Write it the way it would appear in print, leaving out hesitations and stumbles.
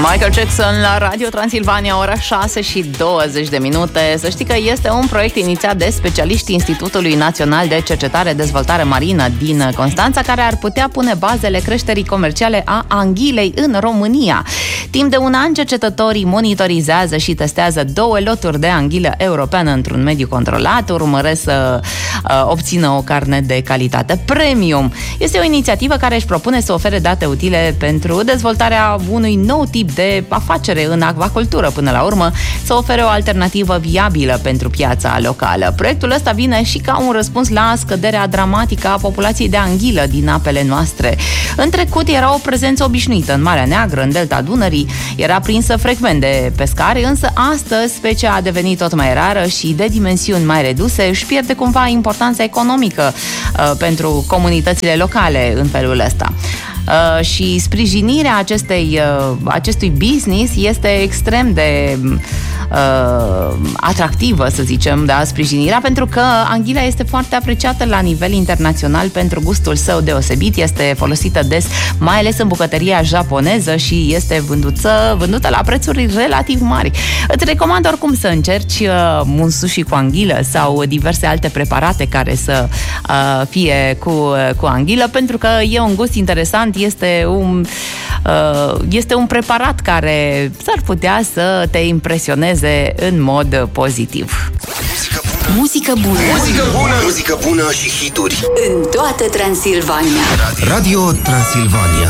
Michael Jackson la Radio Transilvania, ora 6:20. Să știi că este un proiect inițiat de specialiștii Institutului Național de Cercetare Dezvoltare Marină din Constanța, care ar putea pune bazele creșterii comerciale a anghilei în România. Timp de un an, cercetătorii monitorizează și testează 2 loturi de anghilă europeană într-un mediu controlat, urmăresc să obțină o carne de calitate premium. Este o inițiativă care își propune să ofere date utile pentru dezvoltarea unui nou tip de afacere în acvacultură, până la urmă să ofere o alternativă viabilă pentru piața locală. Proiectul ăsta vine și ca un răspuns la scăderea dramatică a populației de anghilă din apele noastre. În trecut era o prezență obișnuită în Marea Neagră, în delta Dunării, era prinsă frecvent de pescari, însă astăzi specia a devenit tot mai rară și de dimensiuni mai reduse, își pierde cumva importanța economică pentru comunitățile locale în felul ăsta. Și sprijinirea acestui business este extrem de atractivă, să zicem, da, sprijinirea, pentru că anghila este foarte apreciată la nivel internațional pentru gustul său deosebit, este folosită des, mai ales în bucătăria japoneză și este vândută la prețuri relativ mari. Îți recomand oricum să încerci un sushi cu anghilă sau diverse alte preparate care să fie cu anghilă, pentru că e un gust interesant, este un preparat care s-ar putea să te impresioneze în mod pozitiv. Muzică bună. Muzică bună. Muzică bună și hituri în toată Transilvania. Radio Transilvania.